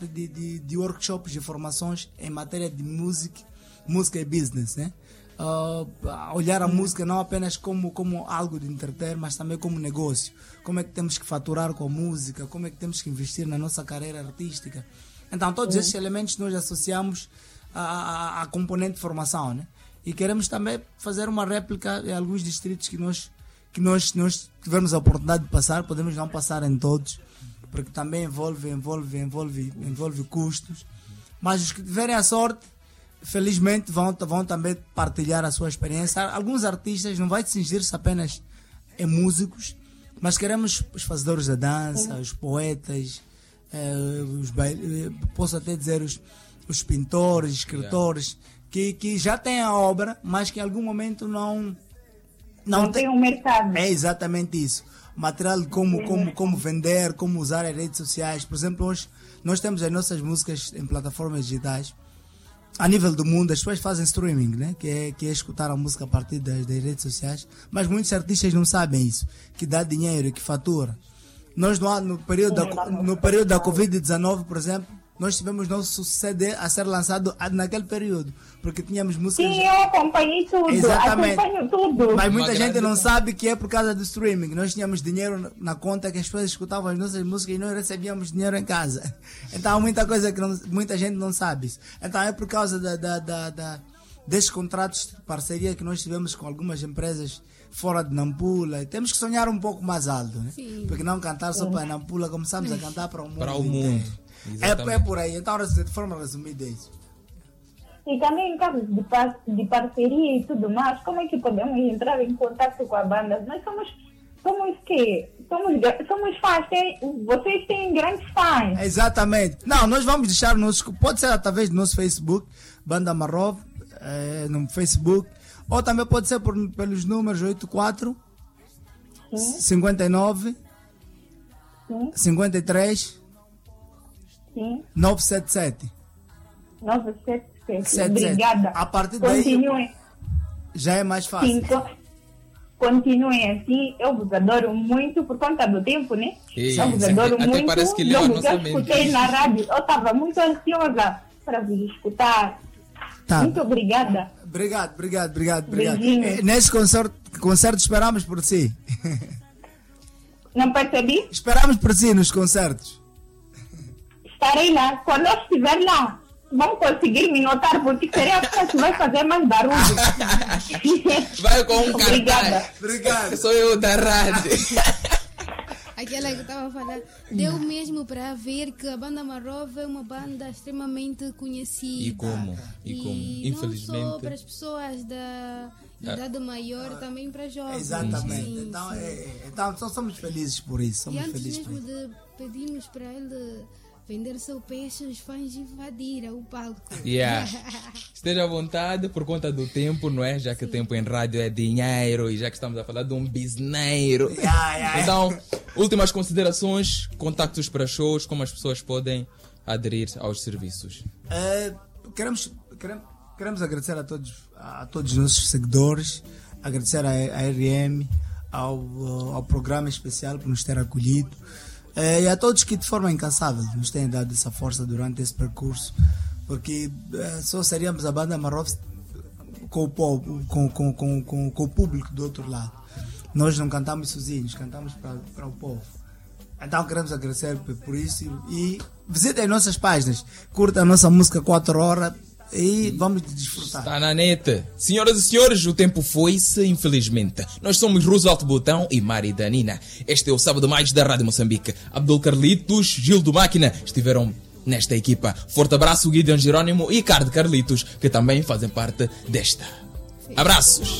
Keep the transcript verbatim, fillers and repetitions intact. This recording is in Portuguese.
de, de, de workshops, de formações em matéria de música, música e business, né? Uh, olhar a música não apenas como, como algo de entreter, mas também como negócio. Como é que temos que faturar com a música, como é que temos que investir na nossa carreira artística. Então, todos esses elementos nós associamos à, à componente de formação, né? E queremos também fazer uma réplica em alguns distritos que nós, que nós, nós tivemos a oportunidade de passar. Podemos não passar em todos, porque também envolve, envolve, envolve, envolve custos. Mas os que tiverem a sorte, felizmente vão, vão também partilhar a sua experiência. Alguns artistas não vai cingir-se apenas em músicos, mas queremos os fazedores da dança, os poetas, eh, os, eh, posso até dizer os, os pintores, escritores, que, que já têm a obra, mas que em algum momento não não, não tem um mercado. É exatamente isso. Material como, como, como vender, como usar as redes sociais. Por exemplo, hoje nós temos as nossas músicas em plataformas digitais. A nível do mundo, as pessoas fazem streaming, né? que, é, que é escutar a música a partir das, das redes sociais, mas muitos artistas não sabem isso, que dá dinheiro, que fatura. Nós no, no, período, da, no período da covid dezenove, por exemplo, nós tivemos nosso C D a ser lançado naquele período, porque tínhamos músicas... Sim, eu acompanhei tudo, exatamente. acompanho tudo. Mas muita Uma gente não sabe que é por causa do streaming. Nós tínhamos dinheiro na conta, que as pessoas escutavam as nossas músicas e nós recebíamos dinheiro em casa. Então há muita coisa que não, muita gente não sabe isso. Então é por causa da, da, da, da, destes contratos de parceria que nós tivemos com algumas empresas fora de Nampula. Temos que sonhar um pouco mais alto, né? Porque não cantar só para Nampula, começamos a cantar para o mundo. Para o mundo. É, é por aí. Então, de forma resumida, é isso. E também em casos de, par de parceria e tudo mais, como é que podemos entrar em contato com a banda? Nós somos, somos quê? Somos, somos fãs, tem, vocês têm grandes fãs. Exatamente. Não, nós vamos deixar, nos, pode ser através do nosso Facebook, Banda Marov, é, no Facebook, ou também pode ser por, pelos números oitenta e quatro, cinquenta e nove, Sim. cinquenta e três, Sim. novecentos e setenta e sete. novecentos e setenta e sete. setenta e sete. Obrigada. A partir daí Continuem. já é mais fácil. Sim, continuem assim. Eu vos adoro muito por conta do tempo, né? Ei, eu vos adoro até muito. parece que leu a eu, nossa eu escutei mente. na rádio. Eu estava muito ansiosa para vos escutar. Tá. Muito obrigada. Obrigado, obrigado, obrigado, obrigado. Beijinho. Eh, Nesse concerto, concerto esperamos por si. Não percebi? Esperamos por si nos concertos. Estarei lá. Quando eu estiver lá, vão conseguir me notar, porque seria a pessoa que vai fazer mais barulho. Vai com um Obrigada. cartaz. Obrigado. Sou eu da rádio. Aquela que estava a falar, deu mesmo para ver que a banda Marov é uma banda extremamente conhecida. E como? E como? E Infelizmente. não só para as pessoas da idade maior, também para jovens. Exatamente. Sim, Então, sim. é, então só somos felizes por isso. E Somos antes felizes por mesmo isso. de pedirmos para ele vender seu peixe, os fãs invadiram o palco. Yeah. Esteja à vontade por conta do tempo, não é? Já que o tempo em rádio é dinheiro e já que estamos a falar de um bisneiro. Yeah, yeah. Então, últimas considerações, contactos para shows, como as pessoas podem aderir aos serviços. É, queremos, queremos, queremos agradecer a todos, a todos os nossos seguidores, agradecer à R M, ao, ao programa especial por nos ter acolhido. É, e a todos que de forma incansável nos têm dado essa força durante esse percurso, porque é, só seríamos a banda Marov com o, povo, com, com, com, com, com o público do outro lado. Nós não cantamos sozinhos, cantamos para, para o povo. Então queremos agradecer por isso e visitem as nossas páginas, curta a nossa música quatro horas e vamos desfrutar. Está na neta. Senhoras e senhores, o tempo foi-se, infelizmente. Nós somos Roosevelt Botão e Mari Danina. Este é o Sábado Mais da Rádio Moçambique. Abdul Carlitos, Gil do Máquina estiveram nesta equipa. Forte abraço, Gideon Jerónimo e Card Carlitos, que também fazem parte desta. Abraços!